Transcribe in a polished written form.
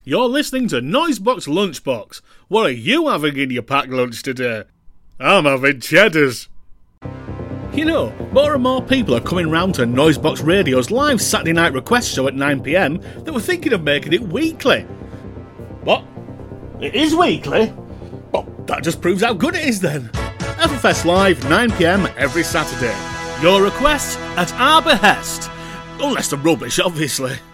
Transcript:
You're listening to Noisebox Lunchbox. What are you having in your packed lunch today? I'm having cheddars. You know, more and more people are coming round to Noisebox Radio's live Saturday night request show at 9pm that we're thinking of making it weekly. What? It is weekly? Well, that just proves how good it is then. Everfest Live, 9pm every Saturday. Your request at our behest. Unless they're rubbish, obviously.